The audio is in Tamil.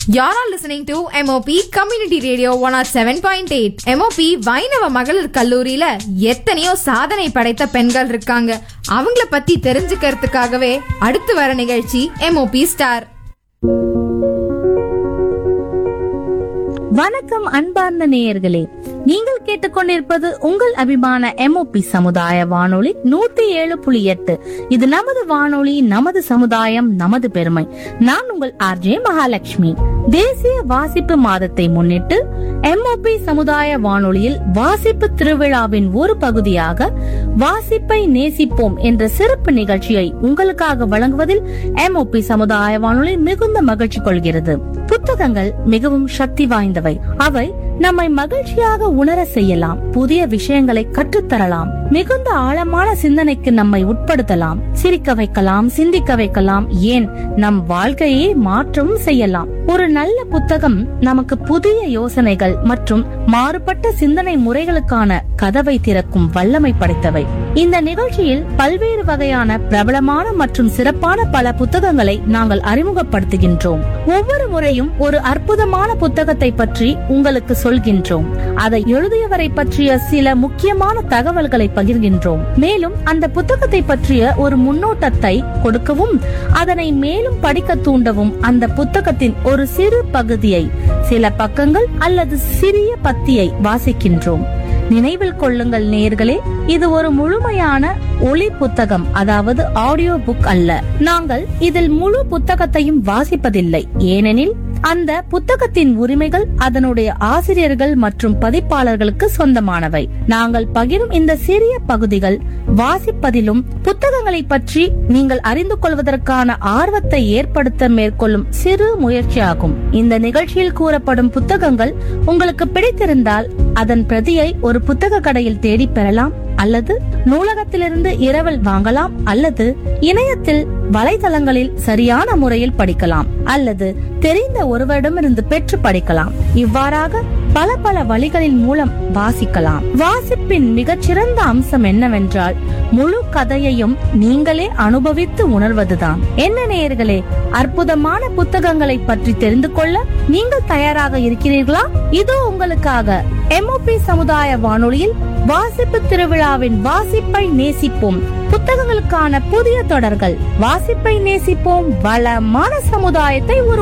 You're all listening to MOP Community Radio 107.8. MOP வைணவ மகளிர் கல்லூரியில எத்தனையோ சாதனை படைத்த பெண்கள் இருக்காங்க. அவங்கள பத்தி தெரிஞ்சுக்கிறதுக்காகவே அடுத்து வர நிகழ்ச்சி MOP ஸ்டார். வணக்கம் அன்பார்ந்த நேயர்களே, நீங்கள் கேட்டுக்கொண்டிருப்பது உங்கள் அபிமான MOP சமுதாய வானொலி 107.8. இது நமது வானொலி, நமது சமுதாயம், நமது பெருமை. நான் உங்கள் RJ மகாலட்சுமி. தேசிய வாசிப்பு மாதத்தை முன்னிட்டு MOP சமுதாய வானொலியில் வாசிப்பு திருவிழாவின் ஒரு பகுதியாக வாசிப்பை நேசிப்போம் என்ற சிறப்பு நிகழ்ச்சியை உங்களுக்காக வழங்குவதில் MOP சமுதாய வானொலி மிகுந்த மகிழ்ச்சி கொள்கிறது. புத்தகங்கள் மிகவும் சக்தி வாய்ந்தவை. அவை நம்மை மகிழ்ச்சியாக உணர செய்யலாம், புதிய விஷயங்களை கற்றுத்தரலாம், மிகுந்த ஆழமான சிந்தனைக்கு நம்மை உட்படுத்தலாம், சிரிக்க வைக்கலாம், சிந்திக்க வைக்கலாம், ஏன் நம் வாழ்க்கையை மாற்றவும் செய்யலாம். ஒரு நல்ல புத்தகம் நமக்கு புதிய யோசனைகள் மற்றும் மாறுபட்ட சிந்தனை முறைகளுக்கான கதவை திறக்கும் வல்லமை படைத்தவை. இந்த நிகழ்ச்சியில் பல்வேறு வகையான பிரபலமான மற்றும் சிறப்பான பல புத்தகங்களை நாங்கள் அறிமுகப்படுத்துகின்றோம். ஒவ்வொரு முறையும் ஒரு அற்புதமான புத்தகத்தை பற்றி உங்களுக்கு சொல்கின்றோம். அதை எழுதியவரை பற்றிய சில முக்கியமான தகவல்களை பகிர்கின்றோம். மேலும் அந்த புத்தகத்தை பற்றிய ஒரு முன்னோட்டத்தை கொடுக்கவும், அதனை மேலும் படிக்க தூண்டவும் அந்த புத்தகத்தின் ஒரு சிறு பகுதியை, சில பக்கங்கள் அல்லது சிறிய பத்தியை வாசிக்கின்றோம். நினைவில் கொள்ளுங்கள் நேயர்களே, இது ஒரு முழுமையான ஒளி புத்தகம், அதாவது ஆடியோ புக் அல்ல. நாங்கள் இதில் முழு புத்தகத்தையும் வாசிப்பதில்லை, ஏனெனில் அந்த புத்தகத்தின் உரிமைகள் அதனுடைய ஆசிரியர்கள் மற்றும் பதிப்பாளர்களுக்கு சொந்தமானவை. நாங்கள் பகிரும் இந்த சிறிய பகுதிகள் வாசிப்பதிலும் புத்தகங்களை பற்றி நீங்கள் அறிந்து கொள்வதற்கான ஆர்வத்தை ஏற்படுத்த மேற்கொள்ளும் சிறு முயற்சியாகும். இந்த நிகழ்ச்சியில் கூறப்படும் புத்தகங்கள் உங்களுக்கு பிடித்திருந்தால் அதன் பிரதியை ஒரு புத்தக கடையில் தேடி பெறலாம், அல்லது நூலகத்திலிருந்து இரவல் வாங்கலாம், அல்லது இணையத்தில் வலைதளங்களில் சரியான முறையில் படிக்கலாம், அல்லது தெரிந்த ஒருவரிடமிருந்து பெற்று படிக்கலாம். இவ்வாறாக பல பல வழிகளின் மூலம் வாசிக்கலாம். வாசிப்பின் மிகச்சிறந்த அம்சம் என்னவென்றால் முழு கதையையும் நீங்களே அனுபவித்து உணர்வதுதான். என்ன நேயர்களே, அற்புதமான புத்தகங்களை பற்றி தெரிந்து கொள்ள நீங்கள் தயாராக இருக்கிறீர்களா? இதோ உங்களுக்காக MOP சமுதாய வானொலியில் வாசிப்பு திருவிழாவின் வாசிப்பை நேசிப்போம் புத்தகங்களுக்கான புதிய தொடர்கள். வாசிப்பை நேசிப்போம், வளமான சமுதாயத்தை